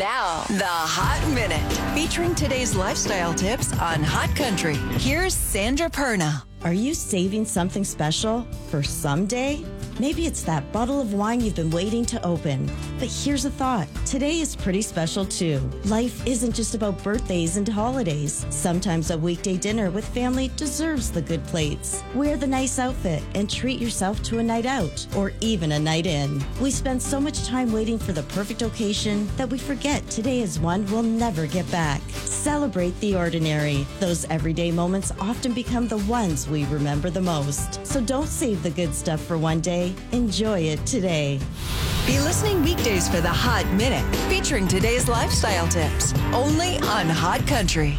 Now, the Hot Minute, featuring today's lifestyle tips on Hot Country. Here's Sandra Perna. Are you saving something special for someday? Maybe it's that bottle of wine you've been waiting to open. But here's a thought. Today is pretty special too. Life isn't just about birthdays and holidays. Sometimes a weekday dinner with family deserves the good plates. Wear the nice outfit and treat yourself to a night out or even a night in. We spend so much time waiting for the perfect occasion that we forget today is one we'll never get back. Celebrate the ordinary. Those everyday moments often become the ones we remember the most. So don't save the good stuff for one day. Enjoy it today. Be listening weekdays for the Hot Minute, featuring today's lifestyle tips, only on Hot Country.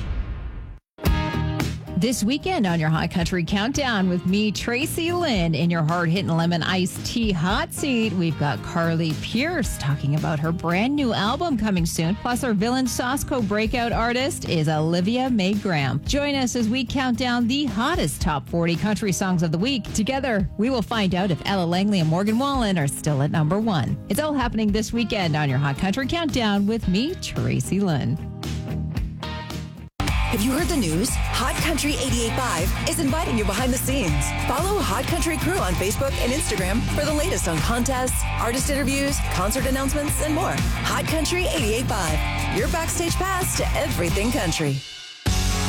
This weekend on your Hot Country Countdown with me, Tracy Lynn, in your hard-hitting lemon iced tea hot seat. We've got Carly Pierce talking about her brand new album coming soon. Plus, our Villain Sausco breakout artist is Olivia Mae Graham. Join us as we count down the hottest top 40 country songs of the week. Together, we will find out if Ella Langley and Morgan Wallen are still at number one. It's all happening this weekend on your Hot Country Countdown with me, Tracy Lynn. Have you heard the news? Hot Country 88.5 is inviting you behind the scenes. Follow Hot Country Crew on Facebook and Instagram for the latest on contests, artist interviews, concert announcements, and more. Hot Country 88.5, your backstage pass to everything country.